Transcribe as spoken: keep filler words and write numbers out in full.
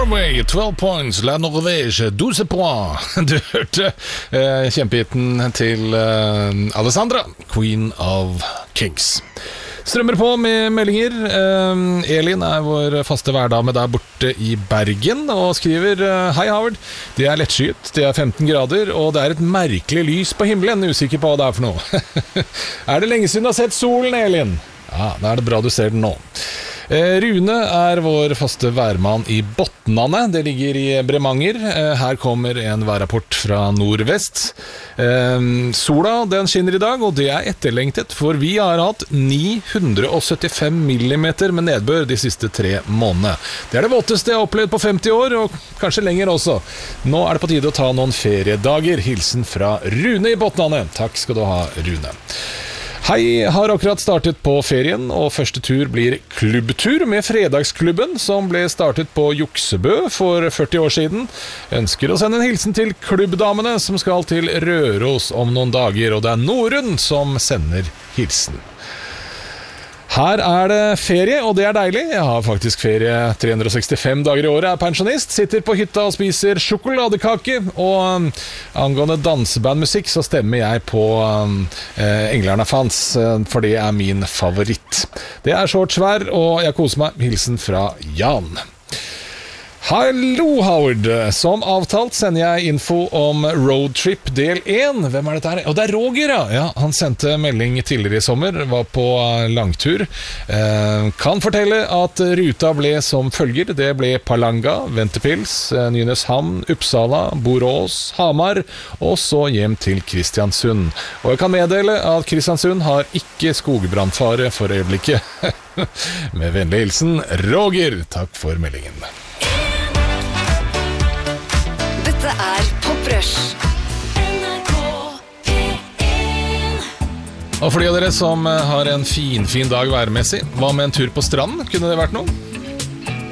Norway, twelve points, La Norvège, douze points. Du hørte eh, kjempehiten til eh, Alessandra, Queen of Kings. Strømmer på med meldinger. eh, Elin er vår faste hverdame der borte i Bergen og skriver: Hei Howard, det er lettskyet, det er femten grader og det er et merkelig lys på himmelen. Usikker på hva det er for noe. Er det lenge siden du har sett solen, Elin? Ja, da er det bra du ser den nå. Rune er vår faste værmann i Botnane. Det ligger i Bremanger. Her kommer en værrapport fra nordvest. Sola den skinner i dag, og det er etterlengtet, for vi har hatt ni hundre syttifem millimeter med nedbør de siste tre månedene. Det er det våteste jeg har opplevd på femti år, og kanskje lenger også. Nå er det på tide å ta noen feriedager. Hilsen fra Rune i Botnane. Takk skal du ha, Rune. Hei, har akkurat startet på ferien, og første tur blir klubbtur med fredagsklubben, som ble startet på Juksebø for førti år siden. Ønsker å sende en hilsen til klubbdamene som skal til Røros om noen dager, og det er Norun som sender hilsen. Her er det ferie, og det er deilig. Jeg har faktisk ferie tre hundre sekstifem dager i året, er pensjonist, sitter på hytta og spiser sjokoladekake, og angående dansebandmusikk så stemmer jeg på eh, Englarna Fans, for det er min favoritt. Det er shortsvær, og jeg koser meg. Hilsen fra Jan. Hallo Howard, som avtalt sender jeg info om Roadtrip del én. Hvem er dette her? Og det er Roger, ja. Ja, han sendte melding tidligere i sommer, var på langtur. Eh, kan fortelle at ruta ble som følger. Det ble Palanga, Ventepils, Nynäshamn, Uppsala, Borås, Hamar, og så hjem til Kristiansund. Og jeg kan meddele at Kristiansund har ikke skogbrannfare for øyeblikket. Med vennlig hilsen, Roger. Takk for meldingen. Dette er Poprush. N R K P en. Og for de av dere som har en fin, fin dag værmessig, hva med en tur på stranden? Kunne det vært noe?